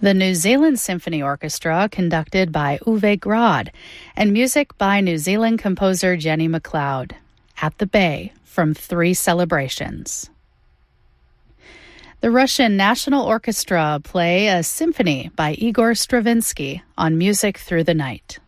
The New Zealand Symphony Orchestra, conducted by Uwe Grad, and music by New Zealand composer Jenny MacLeod. At the Bay, from 3 celebrations. The Russian National Orchestra play a symphony by Igor Stravinsky on Music Through the Night.